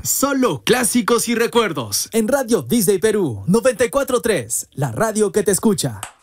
Solo clásicos y recuerdos. En Radio Disney Perú 94.3, la radio que te escucha.